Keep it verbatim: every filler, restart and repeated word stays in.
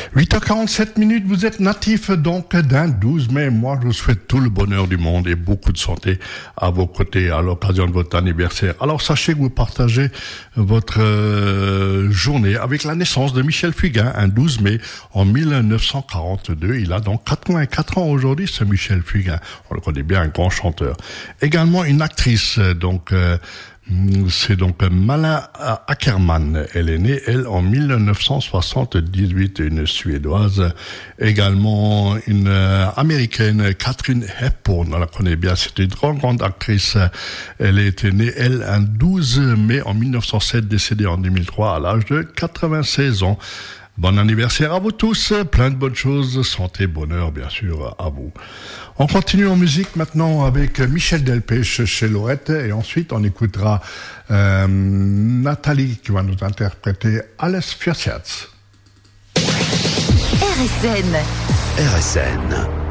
huit heures quarante-sept minutes, vous êtes natif donc d'un douze mai. Moi, je vous souhaite tout le bonheur du monde et beaucoup de santé à vos côtés à l'occasion de votre anniversaire. Alors, sachez que vous partagez votre euh, journée avec la naissance de Michel Fugain, un douze mai en mille neuf cent quarante-deux. Il a donc quatre-vingt-quatre ans aujourd'hui, ce Michel Fugain. On le connaît bien, un grand chanteur. Également une actrice, donc... Euh, c'est donc Mala Ackerman. Elle est née, elle, en mille neuf cent soixante-dix-huit, une Suédoise. Également une euh, Américaine, Katharine Hepburn. On la connaît bien, c'est une grande, grande actrice. Elle était née, elle, un douze mai en mille neuf cent sept, décédée en deux mille trois à l'âge de quatre-vingt-seize ans. Bon anniversaire à vous tous, plein de bonnes choses, santé, bonheur, bien sûr, à vous. On continue en musique maintenant avec Michel Delpech chez Lorette et ensuite on écoutera euh, Nathalie qui va nous interpréter Alles fürs Herz. R S N. R S N.